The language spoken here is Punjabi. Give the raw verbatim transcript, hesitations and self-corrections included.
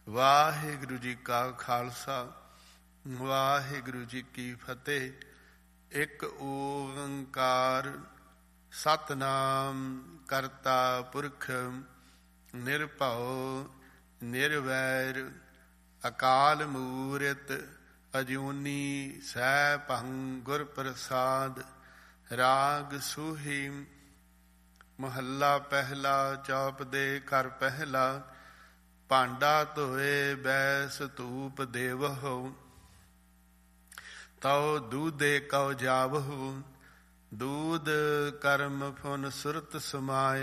ਵਾਹਿਗੁਰੂ ਜੀ ਕਾ ਖਾਲਸਾ ਵਾਹਿਗੁਰੂ ਜੀ ਕੀ ਫਤਿਹ। ਇੱਕ ਓੰਕਾਰ ਸਤਿਨਾਮ ਕਰਤਾ ਪੁਰਖ ਨਿਰਭਉ ਨਿਰਵੈਰ ਅਕਾਲ ਮੂਰਤ ਅਜੂਨੀ ਸੈਭੰ ਗੁਰ ਪ੍ਰਸਾਦ। ਰਾਗ ਸੂਹੀ ਮਹੱਲਾ ਪਹਿਲਾ। ਚੌਪ ਦੇ ਘਰ ਪਹਿਲਾ। ਭਾਂਡਾ ਧੋਏ ਬੈਸ ਧੂਪ ਦੇਵਹੁ, ਤਉ ਦੂਧੇ ਕਉ ਜਾਵਹੁ। ਦੂਧ ਕਰਮ ਫੁਨ ਸੁਰਤ ਸਮਾਏ,